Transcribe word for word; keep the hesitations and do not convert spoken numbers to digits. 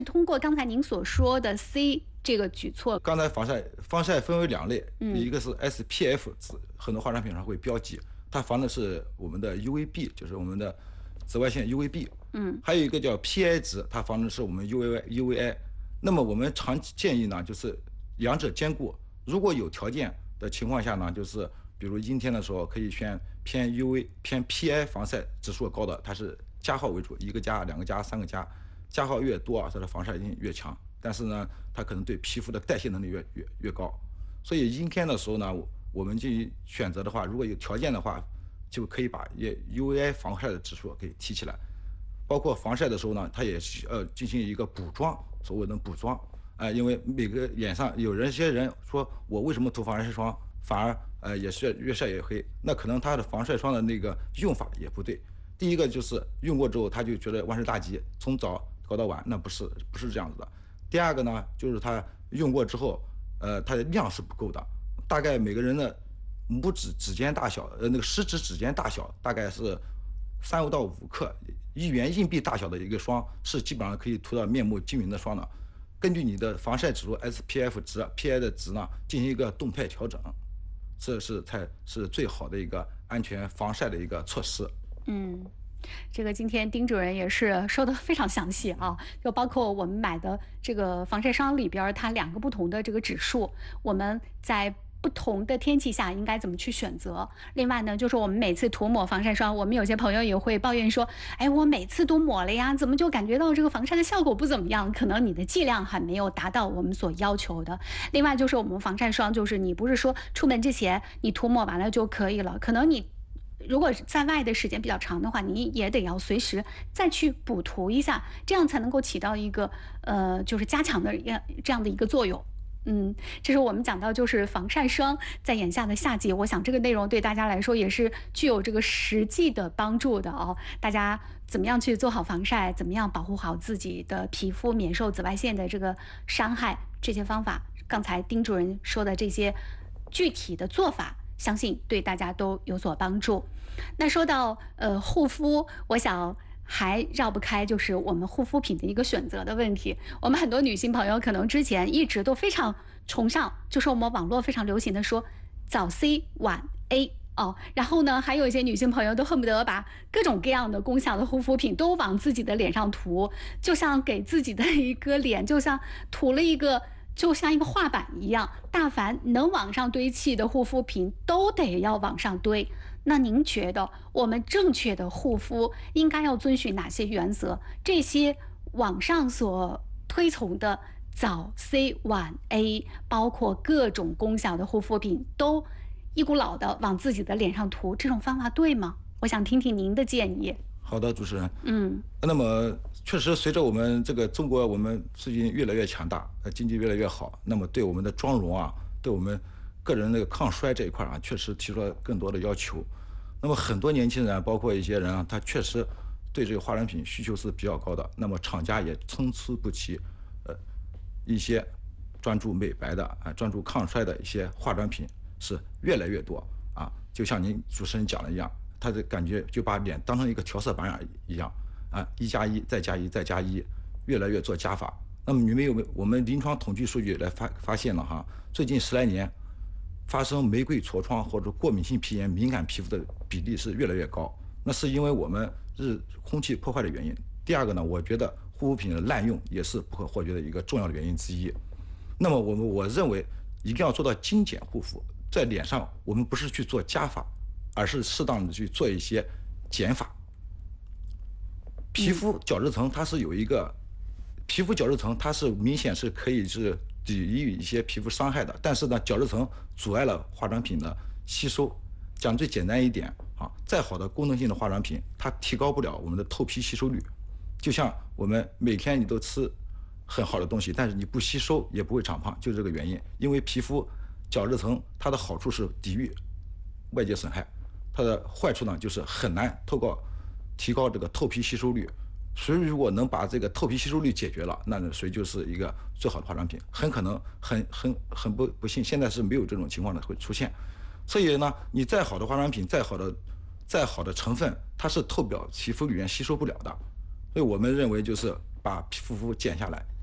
通过刚才您所说的 C 这个举措， 刚才防晒防晒分为两类， 嗯一个是 S P F 值，很多化妆品上会标记，它防的是我们的 U V B， 就是我们的紫外线 U V B。 嗯， 还有一个叫 P I 值，它防的是我们 U V U V I。那么我们常建议呢，就是两者兼顾。如果有条件的情况下呢，就是比如阴天的时候，可以选偏 U V 偏 P I 防晒指数高的，它是加号为主，一个加、两个加、三个加，加号越多，它的防晒性越强。但是呢，它可能对皮肤的代谢能力越越越高。所以阴天的时候呢，我们进行选择的话，如果有条件的话，就可以把也 U V I 防晒的指数给提起来。包括防晒的时候呢，它也是呃进行一个补妆，所谓的补妆。啊、呃，因为每个脸上有人些人说我为什么涂防晒霜反而呃也是越晒越黑，那可能他的防晒霜的那个用法也不对。第一个就是用过之后他就觉得万事大吉，从早搞到晚，那不是不是这样子的。第二个呢，就是他用过之后，呃，它的量是不够的，大概每个人的拇指指尖大小，呃，那个食指指尖大小大概是三到五克，一元硬币大小的一个霜是基本上可以涂到面目均匀的霜的。根据你的防晒指数 S P F 值、P I 的值呢，进行一个动态调整，这是才是最好的一个安全防晒的一个措施。 嗯。这个今天丁主任也是说的非常详细啊，就包括我们买的这个防晒霜里边，它两个不同的这个指数，我们在不同的天气下应该怎么去选择。另外呢，就是我们每次涂抹防晒霜，我们有些朋友也会抱怨说，哎，我每次都抹了呀，怎么就感觉到这个防晒的效果不怎么样？可能你的剂量还没有达到我们所要求的。另外就是我们防晒霜，就是你不是说出门之前你涂抹完了就可以了，可能你如果在外的时间比较长的话，你也得要随时再去补涂一下，这样才能够起到一个呃，就是加强的这样的一个作用。嗯，这是我们讲到就是防晒霜在眼下的夏季，我想这个内容对大家来说也是具有这个实际的帮助的哦。大家怎么样去做好防晒，怎么样保护好自己的皮肤免受紫外线的这个伤害，这些方法，刚才丁主任说的这些具体的做法，相信对大家都有所帮助。那说到呃护肤，我想还绕不开就是我们护肤品的一个选择的问题。我们很多女性朋友可能之前一直都非常崇尚，就是我们网络非常流行的说早 C 晚 A 哦，然后呢，还有一些女性朋友都恨不得把各种各样的功效的护肤品都往自己的脸上涂，就像给自己的一个脸，就像涂了一个。就像一个画板一样，大凡能往上堆砌的护肤品都得要往上堆。那您觉得我们正确的护肤应该要遵循哪些原则？这些网上所推崇的早 C 晚 A， 包括各种功效的护肤品，都一股脑的往自己的脸上涂，这种方法对吗？我想听听您的建议。 好的，主持人。 嗯， 那么确实，随着我们这个中国，我们最近越来越强大，呃，经济越来越好，那么对我们的妆容啊，对我们个人那个抗衰这一块啊，确实提出了更多的要求。那么很多年轻人，包括一些人啊，他确实对这个化妆品需求是比较高的。那么厂家也参差不齐，呃，一些专注美白的啊，专注抗衰的一些化妆品是越来越多啊。就像您主持人讲的一样。他的感觉就把脸当成一个调色板一样啊，一加一再加一再加一，越来越做加法。那么你们有没有我们临床统计数据来发发现了哈，最近十来年发生玫瑰痤疮或者过敏性皮炎敏感皮肤的比例是越来越高，那是因为我们是空气破坏的原因。第二个呢，我觉得护肤品的滥用也是不可或缺的一个重要的原因之一。那么我们我认为一定要做到精简护肤，在脸上我们不是去做加法，而是适当的去做一些减法。皮肤角质层它是有一个，皮肤角质层它是明显是可以是抵御一些皮肤伤害的，但是呢，角质层阻碍了化妆品的吸收。讲最简单一点啊，再好的功能性的化妆品，它提高不了我们的头皮吸收率。就像我们每天你都吃很好的东西，但是你不吸收也不会长胖，就是这个原因。因为皮肤角质层它的好处是抵御外界损害。它的坏处呢，就是很难透过提高这个头皮吸收率。谁如果能把这个头皮吸收率解决了，那谁就是一个最好的化妆品。很可能很很很不不幸，现在是没有这种情况的会出现。所以呢，你再好的化妆品，再好的再好的成分，它是透表皮肤里面吸收不了的。所以我们认为就是把皮肤减下来。